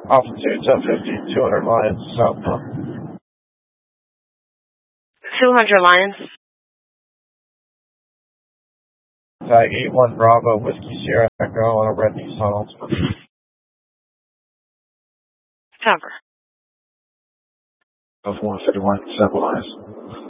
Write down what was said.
Altitude 1050, 200 Lions, southbound. 200 Lions. Tag 81 Bravo, Whiskey Sierra Echo on a red Nissan Altima. Cover. Of 151, stabilize.